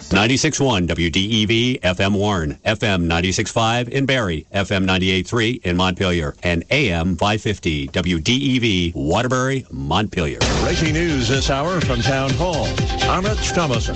96.1 WDEV FM Warren, FM 96.5 in Barrie, FM 98.3 in Montpelier, and AM 550 WDEV Waterbury, Montpelier. Breaking news this hour from Town Hall. I'm Rich Thomason.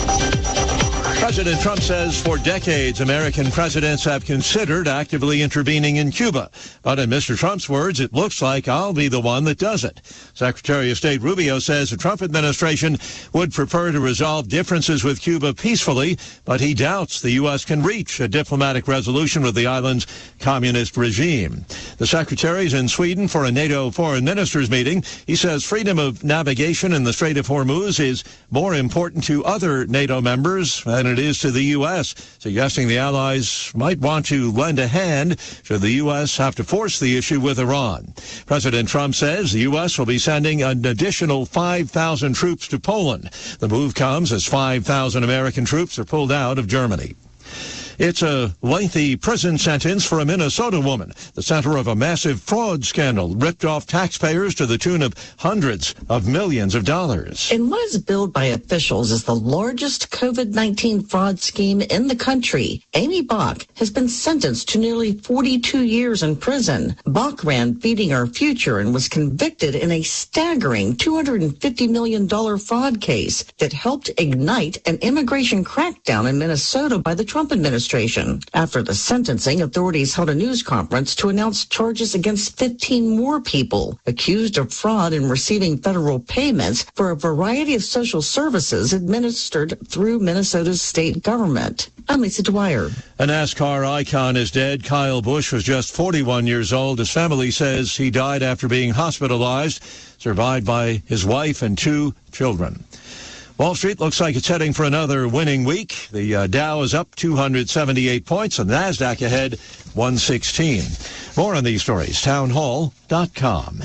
President Trump says for decades, American presidents have considered actively intervening in Cuba. But in Mr. Trump's words, it looks like I'll be the one that does it. Secretary of State Rubio says the Trump administration would prefer to resolve differences with Cuba peacefully, but he doubts the U.S. can reach a diplomatic resolution with the island's communist regime. The secretary's in Sweden for a NATO foreign ministers meeting. He says freedom of navigation in the Strait of Hormuz is more important to other NATO members than it is to the U.S., suggesting the allies might want to lend a hand should the U.S. have to force the issue with Iran. President Trump says the U.S. will be sending an additional 5,000 troops to Poland. The move comes as 5,000 American troops are pulled out of Germany. It's a lengthy prison sentence for a Minnesota woman, the center of a massive fraud scandal, ripped off taxpayers to the tune of hundreds of millions of dollars. In what is billed by officials as the largest COVID-19 fraud scheme in the country, Amy Bach has been sentenced to nearly 42 years in prison. Bach ran Feeding Our Future and was convicted in a staggering $250 million fraud case that helped ignite an immigration crackdown in Minnesota by the Trump administration. After the sentencing, authorities held a news conference to announce charges against 15 more people accused of fraud in receiving federal payments for a variety of social services administered through Minnesota's state government. I'm Lisa Dwyer. A NASCAR icon is dead. Kyle Busch was just 41 years old. His family says he died after being hospitalized, survived by his wife and 2 children. Wall Street looks like it's heading for another winning week. The Dow is up 278 points, and NASDAQ ahead 116. More on these stories, townhall.com.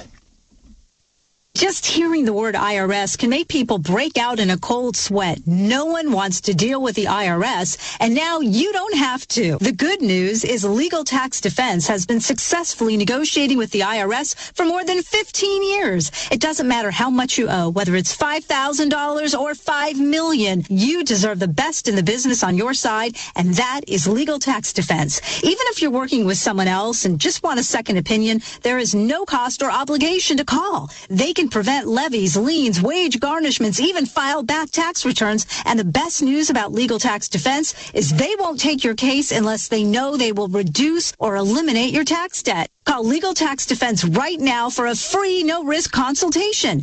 Just hearing the word IRS can make people break out in a cold sweat. No one wants to deal with the IRS, and now you don't have to. The good news is Legal Tax Defense has been successfully negotiating with the IRS for more than 15 years. It doesn't matter how much you owe, whether it's $5,000 or $5 million. You deserve the best in the business on your side, and that is Legal Tax Defense. Even if you're working with someone else and just want a second opinion, there is no cost or obligation to call. They can prevent levies, liens, wage garnishments, even file back tax returns. And the best news about Legal Tax Defense is they won't take your case unless they know they will reduce or eliminate your tax debt. Call Legal Tax Defense right now for a free, no-risk consultation.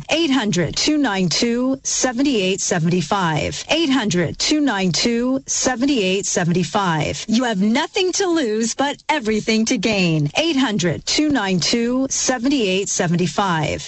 800-292-7875. 800-292-7875. You have nothing to lose but everything to gain. 800-292-7875.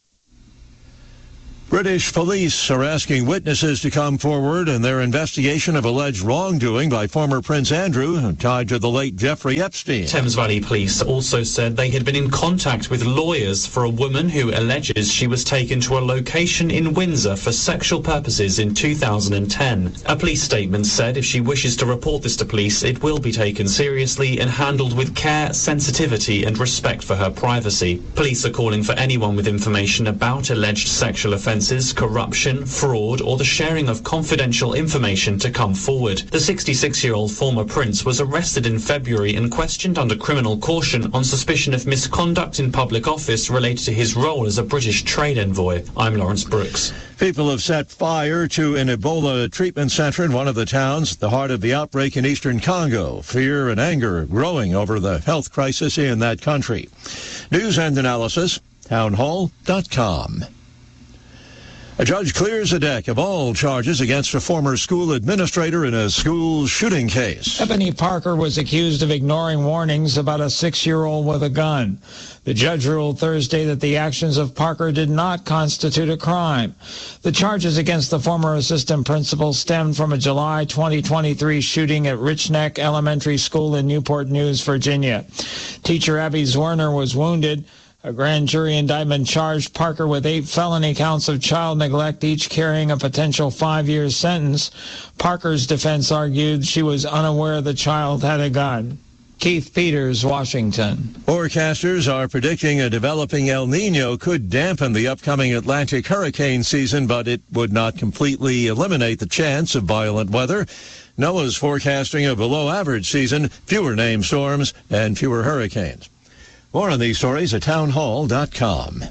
British police are asking witnesses to come forward in their investigation of alleged wrongdoing by former Prince Andrew tied to the late Jeffrey Epstein. Thames Valley Police also said they had been in contact with lawyers for a woman who alleges she was taken to a location in Windsor for sexual purposes in 2010. A police statement said if she wishes to report this to police, it will be taken seriously and handled with care, sensitivity and respect for her privacy. Police are calling for anyone with information about alleged sexual offences, corruption, fraud, or the sharing of confidential information to come forward. The 66-year-old former prince was arrested in February and questioned under criminal caution on suspicion of misconduct in public office related to his role as a British trade envoy. I'm Lawrence Brooks. People have set fire to an Ebola treatment center in one of the towns at the heart of the outbreak in eastern Congo. Fear and anger growing over the health crisis in that country. News and analysis, townhall.com. A judge clears a deck of all charges against a former school administrator in a school shooting case. Ebony Parker was accused of ignoring warnings about a 6-year-old with a gun. The judge ruled Thursday that the actions of Parker did not constitute a crime. The charges against the former assistant principal stemmed from a July 2023 shooting at Rich Neck Elementary School in Newport News, Virginia. Teacher Abby Zwerner was wounded. A grand jury indictment charged Parker with 8 felony counts of child neglect, each carrying a potential 5-year sentence. Parker's defense argued she was unaware the child had a gun. Keith Peters, Washington. Forecasters are predicting a developing El Nino could dampen the upcoming Atlantic hurricane season, but it would not completely eliminate the chance of violent weather. NOAA's forecasting a below-average season, fewer named storms, and fewer hurricanes. More on these stories at townhall.com.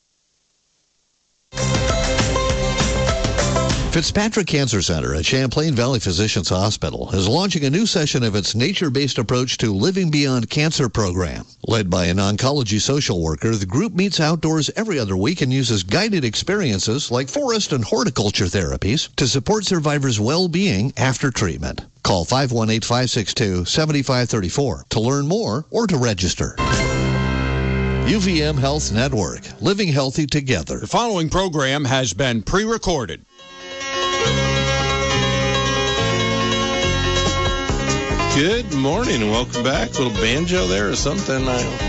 Fitzpatrick Cancer Center at Champlain Valley Physicians Hospital is launching a new session of its nature-based approach to Living Beyond Cancer program. Led by an oncology social worker, the group meets outdoors every other week and uses guided experiences like forest and horticulture therapies to support survivors' well-being after treatment. Call 518-562-7534 to learn more or to register. UVM Health Network, living healthy together. The following program has been pre-recorded. Good morning and welcome back. A little banjo there or something.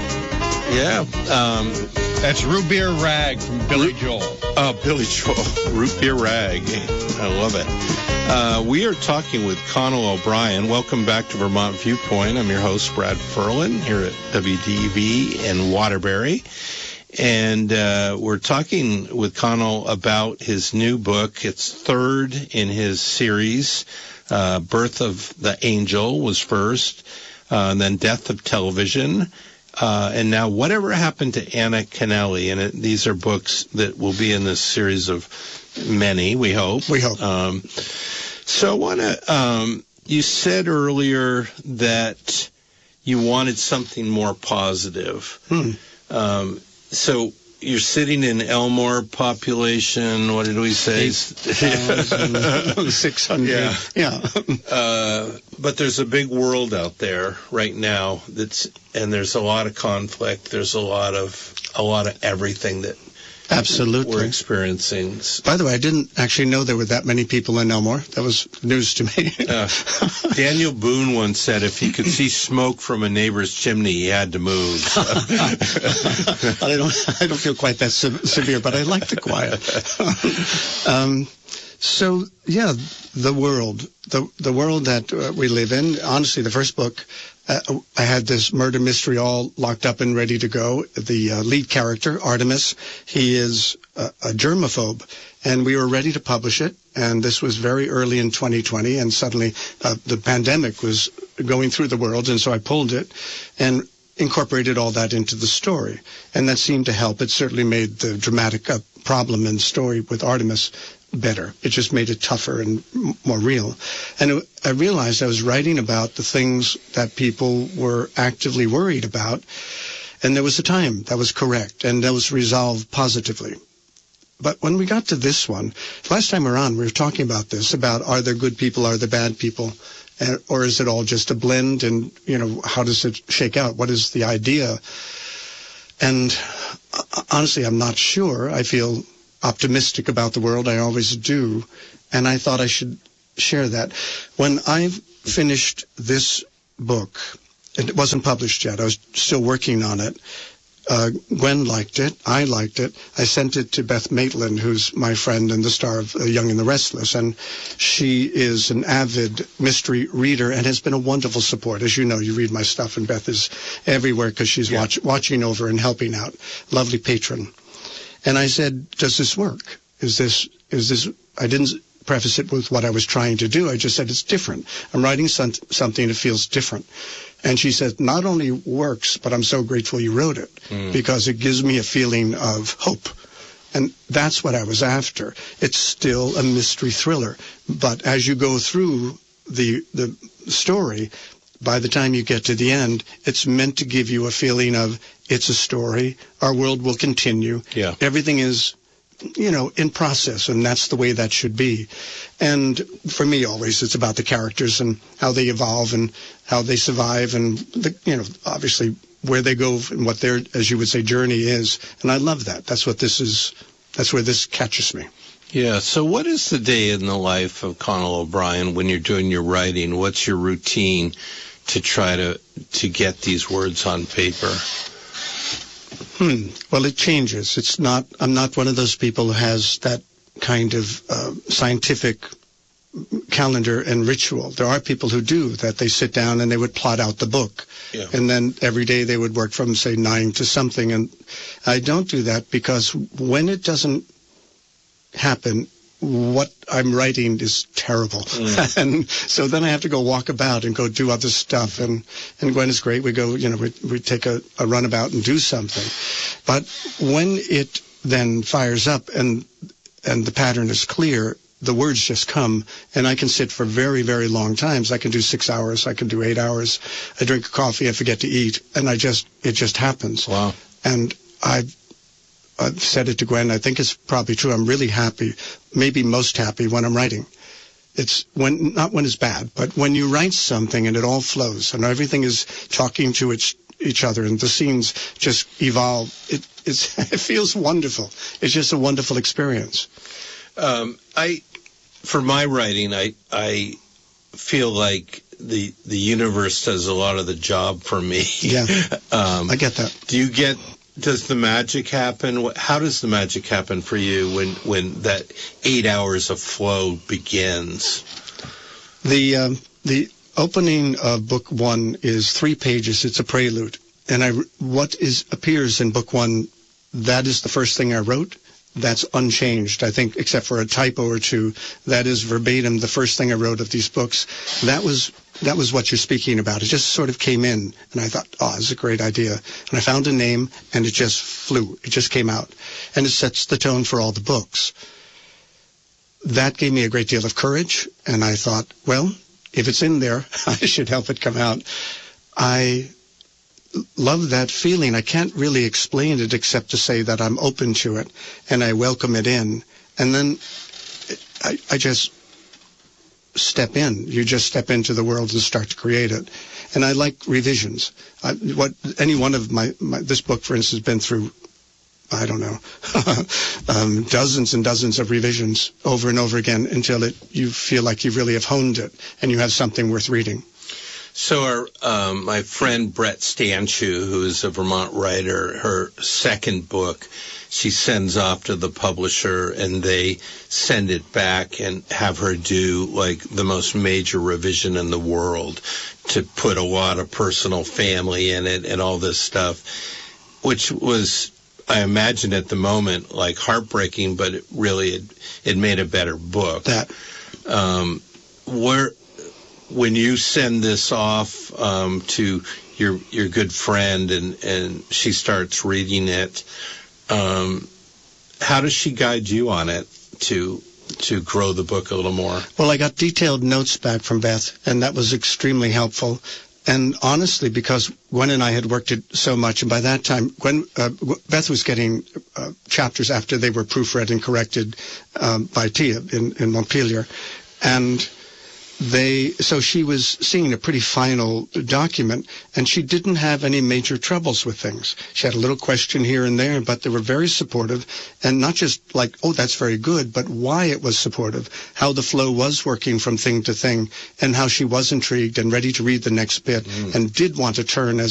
That's Root Beer Rag from Billy Joel. Oh, Billy Joel. Root Beer Rag. I love it. We are talking with Connell O'Brien. Welcome back to Vermont Viewpoint. I'm your host, Brad Ferlin, here at WDEV in Waterbury. And we're talking with Connell about his new book. It's third in his series. Birth of the Angel was first, and then Death of Television, and now Whatever Happened to Anna Kennelly. And these are books that will be in this series of many, we hope. We hope. So I want to, you said earlier that you wanted something more positive. So you're sitting in Elmore population, what did we say? 600. Yeah. But there's a big world out there right now and there's a lot of conflict. There's a lot of everything that absolutely we're experiencing. By the way, I didn't actually know there were that many people in Elmore. That was news to me. Daniel Boone once said if he could see smoke from a neighbor's chimney, he had to move. I don't feel quite that severe, but I like the quiet. So yeah, the world that we live in. Honestly, the first book, I had this murder mystery all locked up and ready to go. The lead character, Artemis, he is a germaphobe, and we were ready to publish it. And this was very early in 2020, and suddenly the pandemic was going through the world, and so I pulled it and incorporated all that into the story. And that seemed to help. It certainly made the dramatic problem in the story with Artemis better. It just made it tougher and more real. And I realized I was writing about the things that people were actively worried about, and there was a time that was correct, and that was resolved positively. But when we got to this one, last time around, we were talking about this, about are there good people, are there bad people, or is it all just a blend, and, how does it shake out? What is the idea? And honestly, I'm not sure. I feel optimistic about the world. I always do. And I thought I should share that. When I finished this book, it wasn't published yet. I was still working on it. Gwen liked it. I liked it. I sent it to Beth Maitland, who's my friend and the star of Young and the Restless. And she is an avid mystery reader and has been a wonderful support. As you know, you read my stuff, and Beth is everywhere because she's watching over and helping out. Lovely patron. And I said, does this work? Is this, I didn't preface it with what I was trying to do. I just said, it's different. I'm writing something that feels different. And she said, not only works, but I'm so grateful you wrote it because it gives me a feeling of hope. And that's what I was after. It's still a mystery thriller. But as you go through the story, by the time you get to the end, it's meant to give you a feeling of it's a story. Our world will continue. Yeah. Everything is, in process, and that's the way that should be. And for me, always, it's about the characters and how they evolve and how they survive and, obviously where they go and what their, as you would say, journey is. And I love that. That's what this is. That's where this catches me. Yeah. So what is the day in the life of Connell O'Brien when you're doing your writing? What's your routine to try to get these words on paper? Well, it changes. I'm not one of those people who has that kind of scientific calendar and ritual. There are people who do that. They sit down and they would plot out the book. Yeah. And then every day they would work from, say, 9 to something. And I don't do that because when it doesn't happen, what I'm writing is terrible. And so then I have to go walk about and go do other stuff. And Gwen is great. We go, we take a runabout and do something. But when it then fires up and the pattern is clear, the words just come, and I can sit for very, very long times. I can do 6 hours. I can do 8 hours. I drink a coffee. I forget to eat, and it just happens. Wow. And I've said it to Gwen. I think it's probably true. I'm really happy, maybe most happy when I'm writing. It's not when it's bad, but when you write something and it all flows and everything is talking to each other and the scenes just evolve. It feels wonderful. It's just a wonderful experience. For my writing, I feel like the universe does a lot of the job for me. Yeah, I get that. Does the magic happen? How does the magic happen for you when that 8 hours of flow begins? The opening of book 1 is 3 pages. It's a prelude, and what appears in book 1, that is the first thing I wrote. That's unchanged, I think, except for a typo or two. That is verbatim the first thing I wrote of these books. That was what you're speaking about. It just sort of came in, and I thought, this is a great idea. And I found a name, and it just flew. It just came out. And it sets the tone for all the books. That gave me a great deal of courage, and I thought, well, if it's in there, I should help it come out. I love that feeling. I can't really explain it except to say that I'm open to it and I welcome it in. And then I just step in. You just step into the world and start to create it. And I like revisions. Any one of this book, for instance, has been through, I don't know, dozens and dozens of revisions over and over again until you feel like you really have honed it and you have something worth reading. So my friend Brett Stanchu, who is a Vermont writer, her second book, she sends off to the publisher, and they send it back and have her do, like, the most major revision in the world to put a lot of personal family in it and all this stuff, which was, I imagine at the moment, like, heartbreaking, but it made a better book. When you send this off to your good friend and she starts reading it, how does she guide you on it to grow the book a little more? Well, I got detailed notes back from Beth, and that was extremely helpful. And honestly, because Gwen and I had worked it so much, and by that time, Beth was getting chapters after they were proofread and corrected by Tia in Montpelier, and so she was seeing a pretty final document, and she didn't have any major troubles with things. She had a little question here and there, but they were very supportive, and not just like, oh, that's very good, but why it was supportive, how the flow was working from thing to thing, and how she was intrigued and ready to read the next bit and did want to turn as